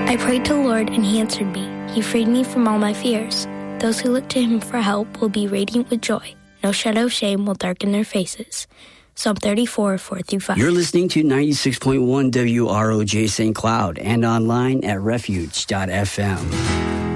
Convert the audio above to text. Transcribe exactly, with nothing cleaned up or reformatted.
I prayed to the Lord, and he answered me. He freed me from all my fears. Those who look to him for help will be radiant with joy. No shadow of shame will darken their faces. Psalm thirty-four, four through five. You're listening to ninety-six point one W R O J Saint Cloud and online at refuge dot f m.